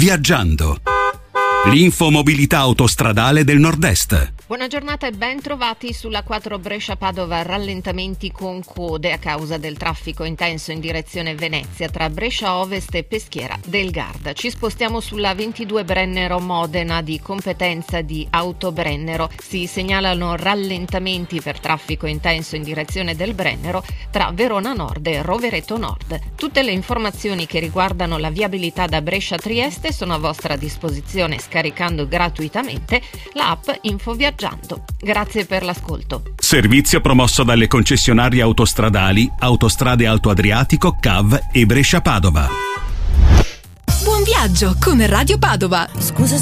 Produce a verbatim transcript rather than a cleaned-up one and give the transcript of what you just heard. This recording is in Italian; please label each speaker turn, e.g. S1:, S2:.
S1: Viaggiando. L'infomobilità autostradale del Nord-Est.
S2: Buona giornata e ben trovati sulla quattro Brescia-Padova. Rallentamenti con code a causa del traffico intenso in direzione Venezia tra Brescia Ovest e Peschiera del Garda. Ci spostiamo sulla ventidue Brennero-Modena di competenza di Autobrennero. Si segnalano rallentamenti per traffico intenso in direzione del Brennero tra Verona Nord e Rovereto Nord. Tutte le informazioni che riguardano la viabilità da Brescia-Trieste sono a vostra disposizione scaricando gratuitamente l'app Infoviaggiando. Grazie per l'ascolto.
S1: Servizio promosso dalle concessionarie autostradali Autostrade Alto Adriatico, C A V e Brescia Padova.
S3: Buon viaggio con Radio Padova.
S4: Scusa